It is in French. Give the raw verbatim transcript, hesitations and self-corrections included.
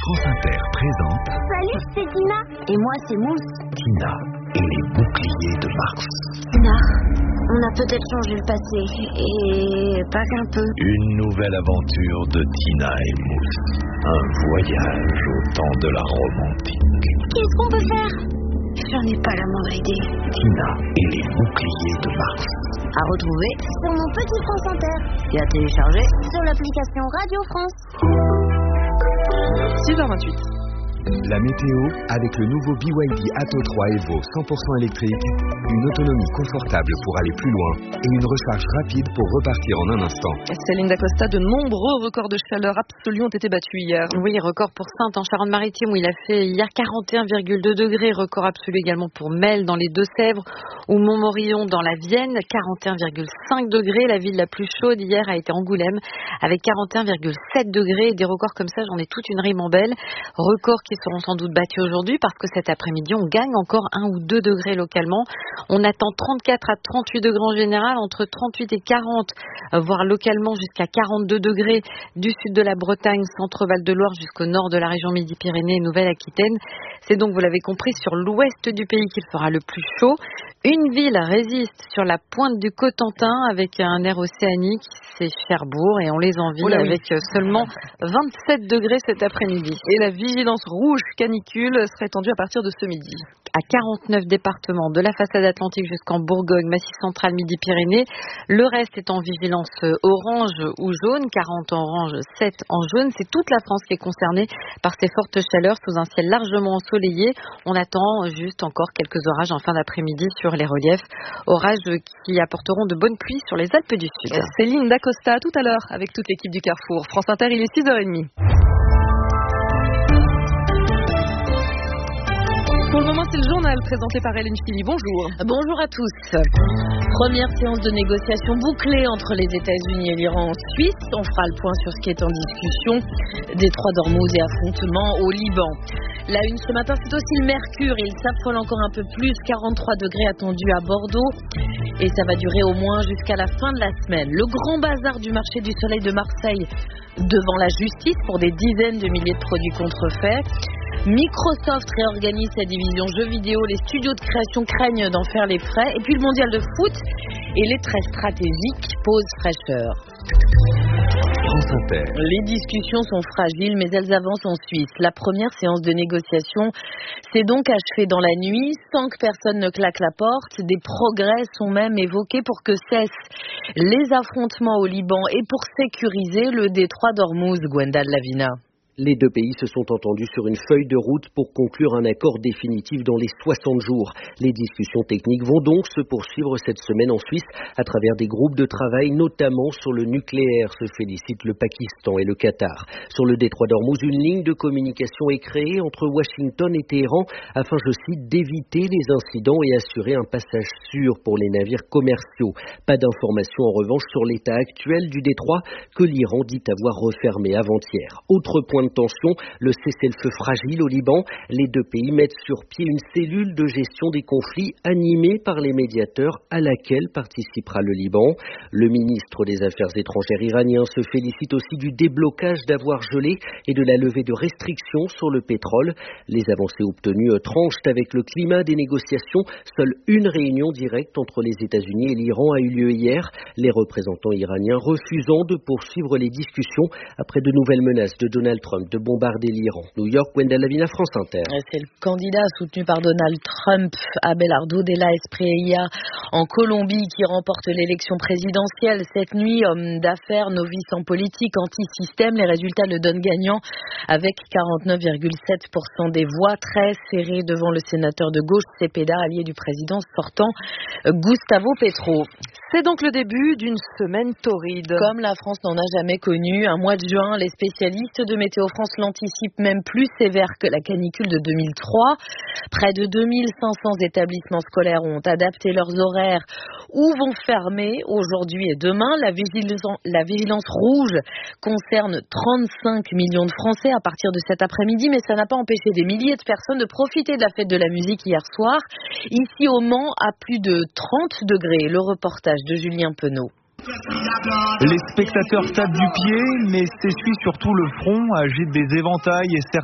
France Inter présente... Salut, c'est Tina. Et moi, c'est Mousse. Tina et les boucliers de Mars. Tina, on a peut-être changé le passé, et pas qu'un peu. Une nouvelle aventure de Tina et Mousse. Un voyage au temps de la romantique. Qu'est-ce qu'on peut faire? J'en ai pas la moindre idée. Tina et les boucliers de Mars. À retrouver sur mon petit France Inter. Et à télécharger sur l'application Radio France. six heures vingt-huit. La météo avec le nouveau B Y D Atto trois Evo cent pour cent électrique, une autonomie confortable pour aller plus loin et une recharge rapide pour repartir en un instant. Céline Dacosta, de nombreux records de chaleur absolus ont été battus hier. Oui, record pour Saintes en Charente-Maritime où il a fait hier quarante et un virgule deux degrés, record absolu également pour Melle dans les Deux-Sèvres ou Montmorillon dans la Vienne, quarante et un virgule cinq degrés. La ville la plus chaude hier a été Angoulême avec quarante et un virgule sept degrés. Et des records comme ça, j'en ai toute une ribambelle. Records qui seront sans doute battus aujourd'hui parce que cet après-midi, on gagne encore un ou deux degrés localement. On attend trente-quatre à trente-huit degrés en général, entre trente-huit et quarante, voire localement jusqu'à quarante-deux degrés du sud de la Bretagne, centre-Val de Loire jusqu'au nord de la région Midi-Pyrénées et Nouvelle-Aquitaine. C'est donc, vous l'avez compris, sur l'ouest du pays qu'il fera le plus chaud. Une ville résiste sur la pointe du Cotentin avec un air océanique, c'est Cherbourg, et on les envie oh là, avec oui. seulement vingt-sept degrés cet après-midi. Et la vigilance rouge canicule serait étendue à partir de ce midi. À quarante-neuf départements, de la façade atlantique jusqu'en Bourgogne, Massif central, Midi-Pyrénées. Le reste est en vigilance orange ou jaune, quarante en orange, sept en jaune. C'est toute la France qui est concernée par ces fortes chaleurs sous un ciel largement ensoleillé. On attend juste encore quelques orages en fin d'après-midi sur les reliefs. Orages qui apporteront de bonnes pluies sur les Alpes du Sud. Céline Dacosta, tout à l'heure, avec toute l'équipe du Carrefour. France Inter, il est six heures trente. Pour le moment, c'est le journal présenté par Hélène Philly. Bonjour. Bonjour à tous. Première séance de négociation bouclée entre les États-Unis et l'Iran en Suisse. On fera le point sur ce qui est en discussion. Détroit d'Ormuz et affrontements au Liban. La une ce matin, c'est aussi le mercure. Il s'affole encore un peu plus. quarante-trois degrés attendus à Bordeaux. Et ça va durer au moins jusqu'à la fin de la semaine. Le grand bazar du marché du soleil de Marseille devant la justice pour des dizaines de milliers de produits contrefaits. Microsoft réorganise sa division jeux vidéo, les studios de création craignent d'en faire les frais, et puis le mondial de foot et les traits stratégiques posent fraîcheur. France Inter. Les discussions sont fragiles, mais elles avancent en Suisse. La première séance de négociation s'est donc achevée dans la nuit, sans que personne ne claque la porte. Des progrès sont même évoqués pour que cessent les affrontements au Liban et pour sécuriser le détroit d'Ormuz, Gwendal Lavina. Les deux pays se sont entendus sur une feuille de route pour conclure un accord définitif dans les soixante jours. Les discussions techniques vont donc se poursuivre cette semaine en Suisse à travers des groupes de travail, notamment sur le nucléaire, se félicitent le Pakistan et le Qatar. Sur le détroit d'Ormuz, une ligne de communication est créée entre Washington et Téhéran afin, je cite, d'éviter les incidents et assurer un passage sûr pour les navires commerciaux. Pas d'informations en revanche sur l'état actuel du détroit que l'Iran dit avoir refermé avant-hier. Autre point de tension, le cessez-le-feu fragile au Liban. Les deux pays mettent sur pied une cellule de gestion des conflits animée par les médiateurs à laquelle participera le Liban. Le ministre des Affaires étrangères iranien se félicite aussi du déblocage d'avoirs gelés et de la levée de restrictions sur le pétrole. Les avancées obtenues tranchent avec le climat des négociations. Seule une réunion directe entre les États-Unis et l'Iran a eu lieu hier. Les représentants iraniens refusant de poursuivre les discussions après de nouvelles menaces de Donald Trump de bombarder l'Iran. New York, Gwendal Lavina, France Inter. C'est le candidat soutenu par Donald Trump, Abelardo Della Espriella, en Colombie, qui remporte l'élection présidentielle. Cette nuit, homme d'affaires, novice en politique, anti-système, les résultats le donnent gagnant avec quarante-neuf virgule sept pour cent des voix, très serré devant le sénateur de gauche, Cepeda, allié du président sortant, Gustavo Petro. C'est donc le début d'une semaine torride. Comme la France n'en a jamais connu, un mois de juin, les spécialistes de Météo France l'anticipent même plus sévère que la canicule de deux mille trois. Près de deux mille cinq cents établissements scolaires ont adapté leurs horaires ou vont fermer aujourd'hui et demain. La vigilance, la vigilance rouge concerne trente-cinq millions de Français à partir de cet après-midi, mais ça n'a pas empêché des milliers de personnes de profiter de la fête de la musique hier soir. Ici au Mans, à plus de trente degrés. Le reportage de Julien Penaud. Les spectateurs tapent du pied, mais s'essuient surtout le front, agitent des éventails et certains